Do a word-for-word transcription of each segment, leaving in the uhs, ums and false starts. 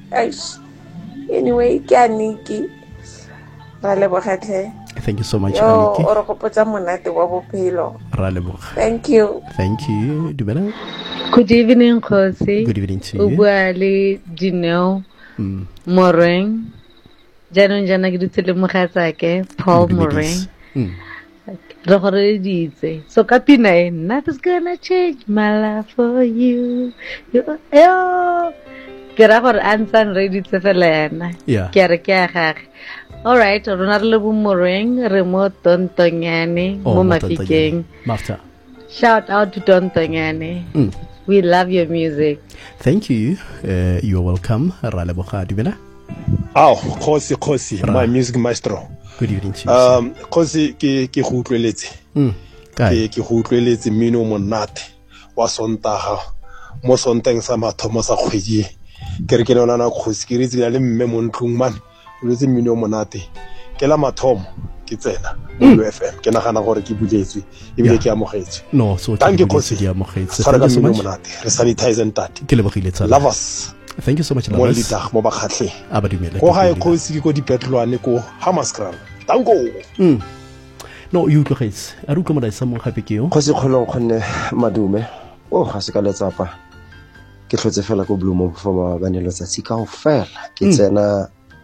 Eish. Anyway, ke a Niki. Ra lebogatlhe. Thank you so much, Yo, Aniki. o re gopotsa monate wa bophelo. Ra leboga. Thank you. Thank you. Dumela. Good evening, Khosi. Good evening to O you. bua le Dineo Mm. Moreng. Jaanong jaana ke dutse le mogatsake Paul Moreng. Mm. Re gore ditse. So ka pina e, nothing's gonna change my life for you. You yo. Ke ra gore a ntsang re ditse fela yana. Yeah. Ke re ke a gage. All right, rona re le bo Moreng re mo Tontonyane Oh, mo mo Mafikeng. Mafta. Shout out to Tontonyane. Mm. We love your music. Thank you. Uh, you're welcome. Ra leboga. Dumela. Aw, Khosi Khosi, my music maestro. Good evening to you. Um, Khosi ke ke go utlweletse. Mm. Ke ke go utlweletse mmino monate wa Sontaga mo Sonteng sa mathomo sa kgwedi. Ke re ke nona na Khosi ke ritse le mme mo ntlong man. Lo tse mmino monate. Ke la mathomo ke tsena mo U F M. Ke nagana gore ke buletswe e bile ke amogetse. No, so thank you Khosi. Ke amogetse. Thank you so much. Monate. Re sanitize and that. Ke lebogile tsala. Love us. Thank you so much, Mo Lovers. litag mo ba khatle. Abadumela. Go ha Khosi ke go dipetlwane ko Hammanskraal. Tango. Mm. No, you utlwagetse. A re utlwa molaetsa mo gape ke yo. Khosi kgolong khonne madume. Oh, ga se ka letsapa. Ke tlhotse fela go Blue mo for ba banelo tsa tsika go fela. Ke tsena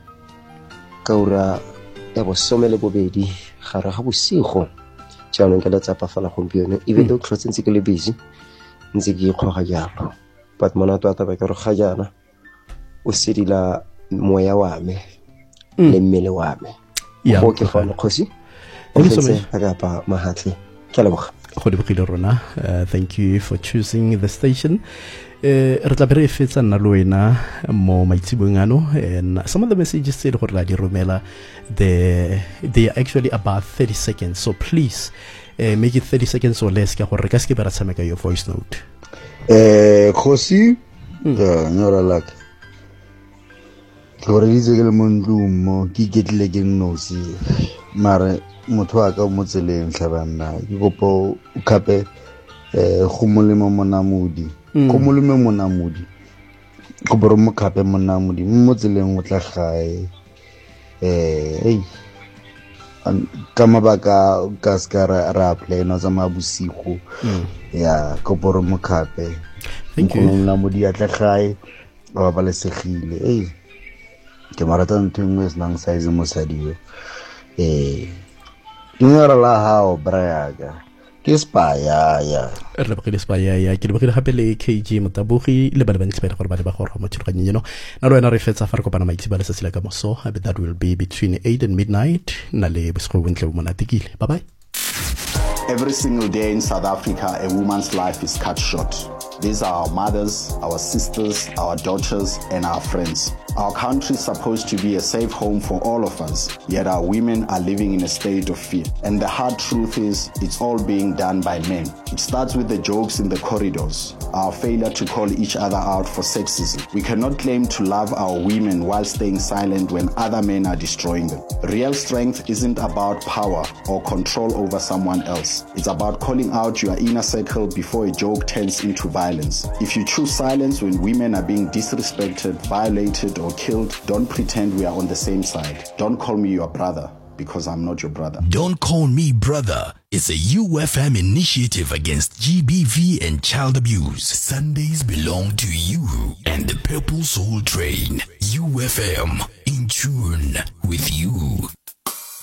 ka ura ya bo some le bobedi gare ga bosigo. Jaanong ke letsapa fela gompieno. Even though tlhotse ntse ke le busy. Ntse ke ikgoga jalo. But mona tota ba ke re ga jana o sedila moya wa me le mmele wa me. Ya Go ke fona Khosi. Thank you so much. Agapa mahatle. Ke leboga. Go lebogile rona. Uh, thank you for choosing the station. Uh, re tla bere fetsa nna le wena mo maitsibong ano, and some of the messages tse le gore la di romela, they they are actually about thirty seconds, so please uh, make it thirty seconds or less ka gore re ka se ke ba ra tshameka your voice note. Eh, Khosi, ya nyora lak. Gore di tsegele mo ntlong mo ke ketlile ke nnosi. Mare motho wa ka mo tseleng tlhabanna. Ke gopo o khape eh go molemo monamodi. Go molemo monamodi. Go boro mo khape monamodi mo tseleng o tla gae. Eh, hey. Ka mabaka ka skara ra plena za mabosigo. Ya go boro mo khape. Thank you. Monamodi a tla gae ba ba lesegile. Hey. Ke marata ntungwe snang size mo sadio. Eh Dinara la hao braga. Ke spaya ya. Re lebogile spaya ya ke lebogile gape le K G Motabogi le bana bantsi ba le gore ba le ba gore mo tshiraganye yeno. Na le wena re fetsa fa re kopana maitsi ba le sesila ka moso. That will be between eight and midnight. Na le bosigo bontle mo natikile. Bye bye. Every single day in South Africa, a woman's life is cut short. These are our mothers, our sisters, our daughters, and our friends. Our country is supposed to be a safe home for all of us, yet our women are living in a state of fear. And the hard truth is, it's all being done by men. It starts with the jokes in the corridors, our failure to call each other out for sexism. We cannot claim to love our women while staying silent when other men are destroying them. Real strength isn't about power or control over someone else. It's about calling out your inner circle before a joke turns into violence. If you choose silence when women are being disrespected, violated, or killed, don't pretend we are on the same side. Don't call me your brother, because I'm not your brother. Don't Call Me Brother is a U F M initiative against G B V and child abuse. Sundays belong to you and the Purple Soul Train. U F M, in tune with you.